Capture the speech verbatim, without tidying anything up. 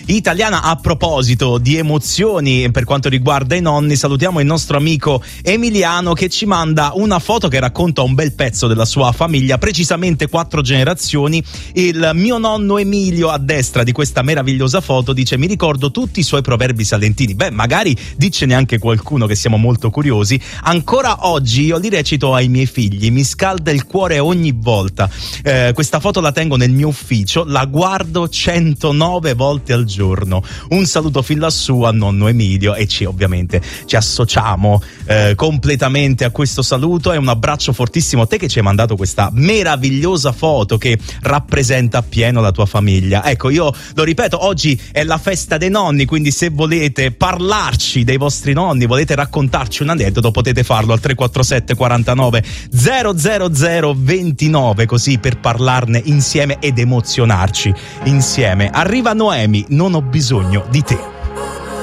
italiana. A proposito di emozioni per quanto riguarda i nonni, salutiamo il nostro amico Emiliano che ci manda una foto che racconta un bel pezzo della sua famiglia, precisamente quattro generazioni. Il mio nonno Emilio a destra di questa meravigliosa foto dice: mi ricordo tutti i suoi proverbi salentini. Beh, magari diccene anche qualcuno, che siamo molto curiosi. Ancora oggi io li recito ai miei figli, mi scalda il cuore ogni volta. Eh, questa foto la tengo nel mio ufficio, la guardo centonove volte al giorno. Un saluto fin lassù a nonno Emilio e ci ovviamente ci associamo eh, completamente a questo saluto, e un abbraccio fortissimo a te che ci hai mandato questa meravigliosa foto che rappresenta appieno la tua famiglia. Ecco, io lo ripeto, oggi è la festa dei nonni, quindi se volete parlarci dei vostri nonni, volete raccontarci un aneddoto, potete farlo al tre quattro sette quarantanove zero zero zero ventinove, così per parlarne insieme ed emozionarci insieme. Arriva Noemi, non ho bisogno di te.